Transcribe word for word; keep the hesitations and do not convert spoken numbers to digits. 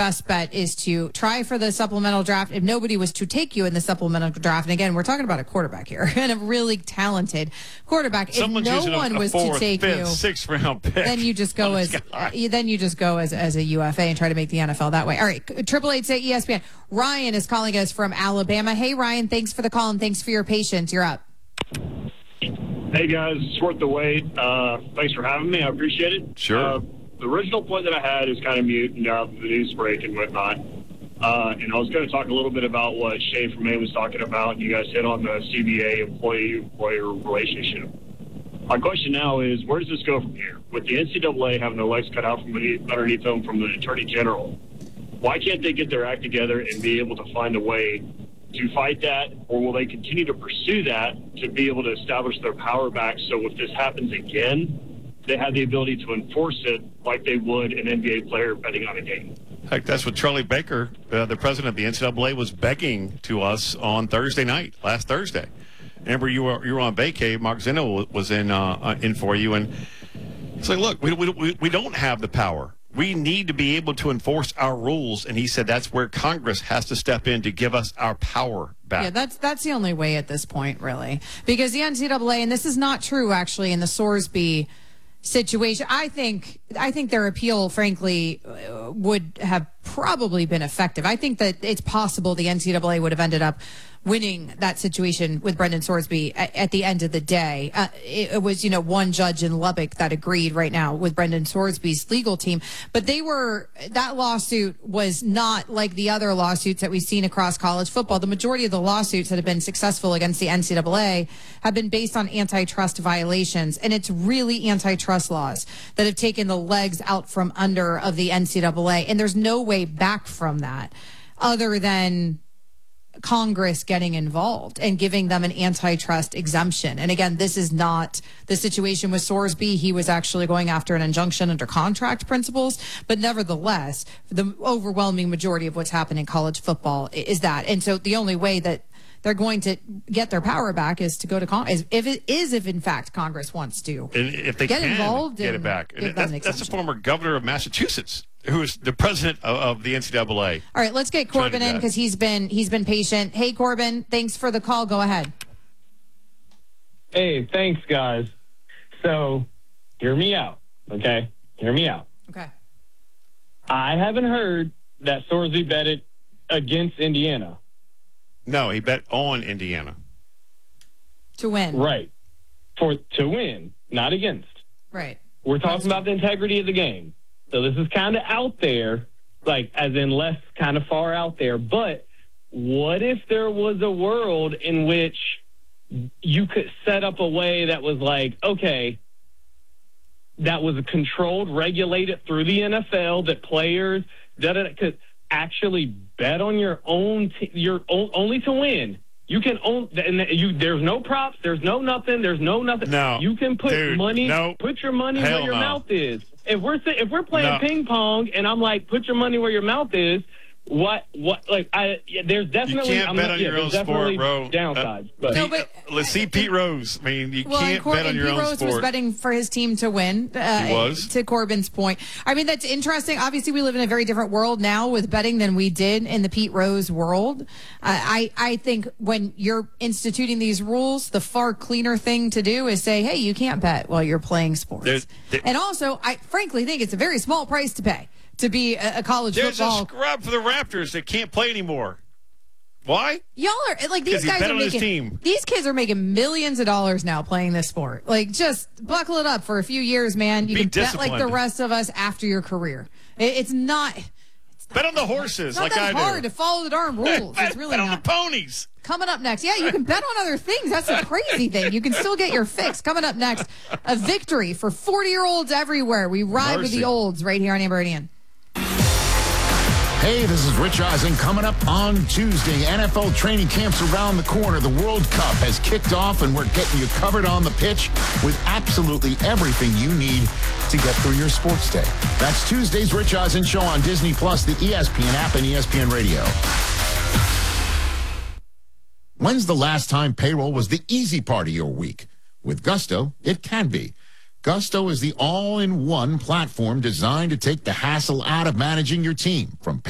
best bet is to try for the supplemental draft. If nobody was to take you in the supplemental draft, and again, we're talking about a quarterback here and a really talented quarterback. Someone's if no one a, a was fourth, to take fifth, you, sixth round pick. then you just go as uh, then you just go as as a U F A and try to make the N F L that way. All right, triple eight say E S P N. Ryan is calling us from Alabama. Hey, Ryan, thanks for the call and thanks for your patience. You're up. Hey, guys, it's worth the wait. Uh, thanks for having me. I appreciate it. Sure. Uh, the original point that I had is kind of mute now the news break and whatnot. Uh, and I was going to talk a little bit about what Shane from Maine was talking about. You guys hit on the C B A employee-employer relationship. My question now is, where does this go from here? With the N C double A having their legs cut out from underneath them from the Attorney General, why can't they get their act together and be able to find a way to fight that, or will they continue to pursue that to be able to establish their power back so if this happens again, they have the ability to enforce it like they would an N B A player betting on a game? Heck, that's what Charlie Baker, uh, the president of the N C double A, was begging to us on Thursday night, last Thursday. Remember, you were you were on vacay. Mark Zinno was in uh, in for you, and it's like, look, we, we we don't have the power. We need to be able to enforce our rules, and he said that's where Congress has to step in to give us our power back. Yeah, that's that's the only way at this point, really, because the N C double A, and this is not true actually in the Sorsby situation. I think I think their appeal, frankly, uh, would have probably been effective. I think that it's possible the N C double A would have ended up winning that situation with Brendan Sorsby at, at the end of the day. Uh, it, it was, you know, one judge in Lubbock that agreed right now with Brendan Sorsby's legal team. But they were, that lawsuit was not like the other lawsuits that we've seen across college football. The majority of the lawsuits that have been successful against the N C double A have been based on antitrust violations. And it's really antitrust laws that have taken the legs out from under of the N C double A. And there's no way back from that other than Congress getting involved and giving them an antitrust exemption. And again, this is not the situation with Sorsby. He was actually going after an injunction under contract principles. But nevertheless, the overwhelming majority of what's happened in college football is that. And so the only way that they're going to get their power back is to go to Congress. If it is, if in fact Congress wants to and if they get can involved, get it back. And that's, that's the former governor of Massachusetts, who is the president of, of the N C double A. All right, let's get Corbin in because he's been he's been patient. Hey, Corbin, thanks for the call. Go ahead. Hey, thanks, guys. So, hear me out, okay? Hear me out. Okay. I haven't heard that Sorsby betted against Indiana. No, he bet on Indiana. To win. Right. For to win, not against. Right. We're talking about the integrity of the game. So this is kind of out there, like as in less kind of far out there. But what if there was a world in which you could set up a way that was like, okay, that was controlled, regulated through the N F L, that players da, da, da, could actually bet on your own, t- your own, only to win. You can own, and you. There's no props. There's no nothing. There's no nothing. No, you can put dude, money. no. Put your money Hell where your no. mouth is. If we're if we're playing No. ping pong, and I'm like, put your money where your mouth is. What what like I yeah, there's definitely You can't I'm bet not, on yeah, your there's own sport, definitely bro. downsides. Uh, but No, Pete, but- uh, let's see Pete Rose. I mean, you Well, can't and Cor- bet on and your Pete own Rose sport. was betting for his team to win. Uh, He was. To Corbin's point. I mean, that's interesting. Obviously, we live in a very different world now with betting than we did in the Pete Rose world. Uh, I, I think when you're instituting these rules, the far cleaner thing to do is say, hey, you can't bet while you're playing sports. There's- there- and also, I frankly think it's a very small price to pay to be a, a college There's football. a scrub for the Raptors that can't play anymore. Why? Y'all are like these 'Cause he guys bet are on his making team. these kids are making millions of dollars now playing this sport. Like, just buckle it up for a few years, man. You Be can bet like the disciplined. rest of us after your career. It, it's not. Bet on the horses It's not like that I hard do. to follow the darn rules. bet, It's really bet on not. the ponies. Coming up next, yeah, you can bet on other things. That's a crazy thing. You can still get your fix. Coming up next, a victory for forty-year-olds everywhere. We ride with Mercy. the olds right here on Amber Indian. Hey, this is Rich Eisen. Coming up on Tuesday, N F L training camps around the corner. The World Cup has kicked off, and we're getting you covered on the pitch with absolutely everything you need to get through your sports day. That's Tuesday's Rich Eisen Show on Disney Plus, the E S P N app, and E S P N Radio. When's the last time payroll was the easy part of your week? With Gusto, it can be. Gusto is the all-in-one platform designed to take the hassle out of managing your team, from